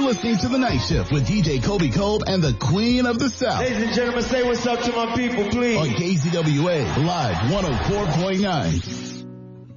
listening to The Night Shift with DJ Kobe Kolb and the Queen of the South. Ladies and gentlemen, say what's up to my people, please. On KCWA, Live 104.9.